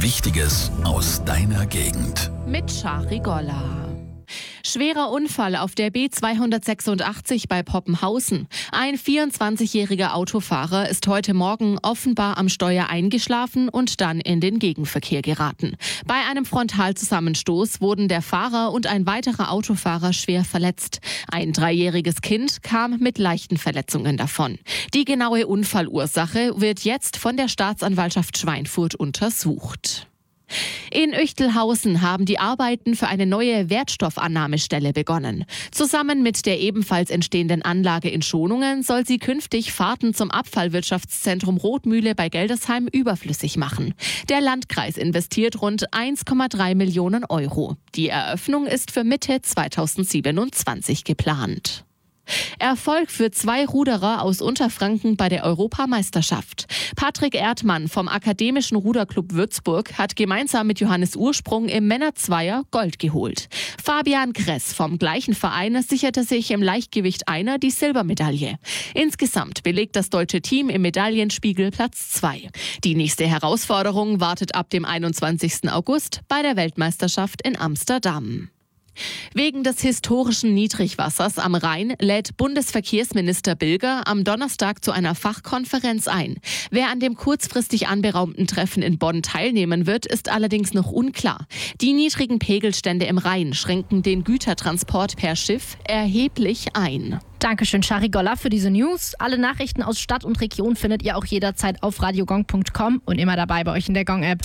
Wichtiges aus deiner Gegend. Mit Shari Golla. Schwerer Unfall auf der B286 bei Poppenhausen. Ein 24-jähriger Autofahrer ist heute Morgen offenbar am Steuer eingeschlafen und dann in den Gegenverkehr geraten. Bei einem Frontalzusammenstoß wurden der Fahrer und ein weiterer Autofahrer schwer verletzt. Ein 3-jähriges Kind kam mit leichten Verletzungen davon. Die genaue Unfallursache wird jetzt von der Staatsanwaltschaft Schweinfurt untersucht. In Uechtelhausen haben die Arbeiten für eine neue Wertstoffannahmestelle begonnen. Zusammen mit der ebenfalls entstehenden Anlage in Schonungen soll sie künftig Fahrten zum Abfallwirtschaftszentrum Rothmühle bei Geldersheim überflüssig machen. Der Landkreis investiert rund 1,3 Millionen Euro. Die Eröffnung ist für Mitte 2027 geplant. Erfolg für 2 Ruderer aus Unterfranken bei der Europameisterschaft. Patrick Erdmann vom Akademischen Ruderclub Würzburg hat gemeinsam mit Johannes Ursprung im Männerzweier Gold geholt. Fabian Kress vom gleichen Verein sicherte sich im Leichtgewicht Einer die Silbermedaille. Insgesamt belegt das deutsche Team im Medaillenspiegel Platz 2. Die nächste Herausforderung wartet ab dem 21. August bei der Weltmeisterschaft in Amsterdam. Wegen des historischen Niedrigwassers am Rhein lädt Bundesverkehrsminister Bilger am Donnerstag zu einer Fachkonferenz ein. Wer an dem kurzfristig anberaumten Treffen in Bonn teilnehmen wird, ist allerdings noch unklar. Die niedrigen Pegelstände im Rhein schränken den Gütertransport per Schiff erheblich ein. Dankeschön, Shari Golla, für diese News. Alle Nachrichten aus Stadt und Region findet ihr auch jederzeit auf radiogong.com und immer dabei bei euch in der Gong-App.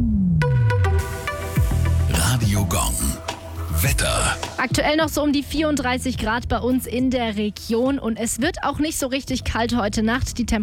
Radio Gong. Wetter. Aktuell noch so um die 34 Grad bei uns in der Region und es wird auch nicht so richtig kalt heute Nacht. Die